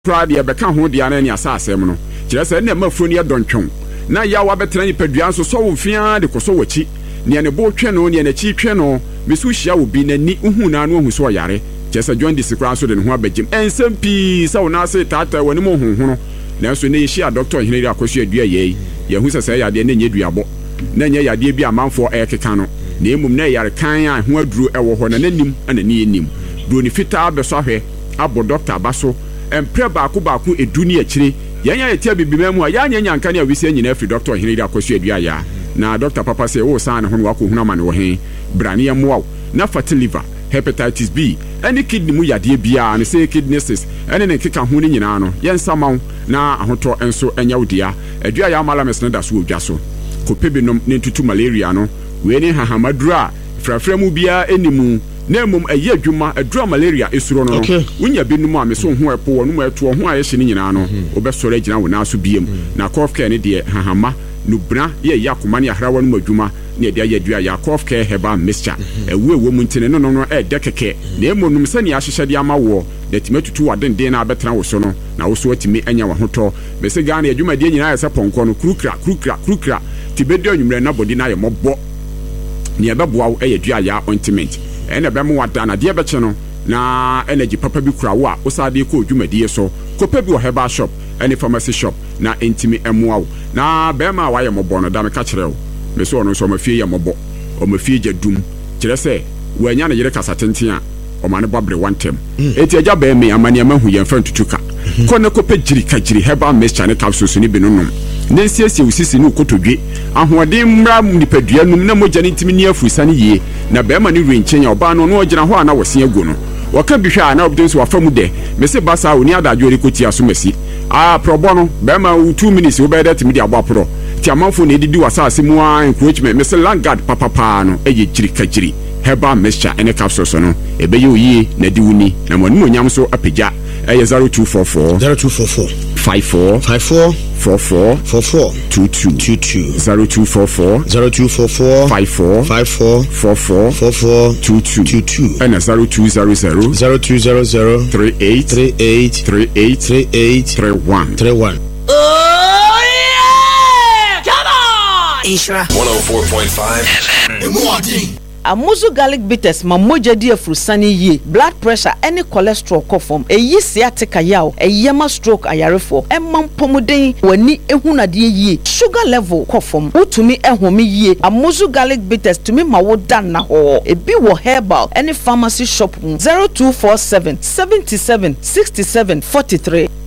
pride ya beka ho dia na ni asasem no kire se na mafuro ni dontwon na ya wa betena ni padua nso so wo fia de koso wachi ne bo twe no ne chi twe no mesu hia wo bi na ni hu na no hu so yare kire se join this kra so de ho abagim ensem pi sa wo na se tata wani mo hu no na so ne hia doctor Henry Akosu adua ye hu se ya de na nye duabo na nye ya de bi amanfo ekeka no na emum na yare kan a ho aduru ewo ho na nanim ana ni enim do ni fita abeso ahwe abo doctor abaso empre baako edu ni akire yanya yetia bibimemu a yanya nyanka ne awisi nyina afi doctor Henry Akosu adua ya na doctor papa say wo san ho wako huna ma ne wo hen brane ya moaw na fatty liver hepatitis B any kidney mu yade bia ne say kidneys ene ne keka ho ni nyina no yensamaw na ahoto enso enya wodia adua ya amala mesne da so odwa so kopebinom ne tutu malaria no we ne hahamadura frafra mu bia enimu na mum aye adwuma adura malaria esuro no wonya binum a meso ho epo wo no mu eto ho aye hye ne nyina no obesoro agina wo na so biem na cough care ne de hahama nubra ye yakoma ne ahrawa no adwuma ne de aye adua ya cough care herbal mixture ewo mu ntene no de keke na emonum se ne ahyehye de ama wo de timatutu wadenden na abetena wo so no na wo so atimi anya wo hoto bese ga na adwuma de nyina yesa ponko no krukra tibedi onwumre na body na ye mobbo ne ebeboa wo aye adua ya ointment ene be mo wada na de beche no na energy papa bi kura wo a osade ko odwumadie so kopa bi o herbal shop ene pharmacy shop na entimi emoa wo na be ma wa ye mobbo no da me ka kire wo me so no so mafie ye mobbo o mafie jadum kire se wo anya na yire kasatenten a o ma ne bobre one time eti aja be me amane ma hu ye mfa ntutuka ko na kopa jiri herbal mixture ne capsules ni binunum ne siesie usisi ne ukotodwe ahoɔden mmra nipadua num na mogya ne ntimi ne afusa ne yie na bɛma ne renkyenya oba no no ogyina hɔ ana wɔse agu no wɔka bihwa na obden so wafa mu de mese basa oni adadwo rekoti asomasi probɔ no bɛma 2 minutes wo bɛda timi de abapro ti amanfo ne didi wasase mu a encroachment mese landguard papapa no eye jirikajiri herbal mixture ene capsules no ebeye oyi na diwuni na monimo nyam so apagya eye 0244 54 44 22 0244 54 44 22 and 0200 38 Oh yeah! Come on! Isra 104.5 Amuzu garlic bitters mamoja di afrusani ye blood pressure any cholesterol kofom eyi sciatica yaw eyema stroke ayarefo emam pomuden wani ehunade ye sugar level kofom utumi ehome ye Amuzu garlic bitters tumi mawodan na ho ebi wo herbal any pharmacy shop 0247 77 67 43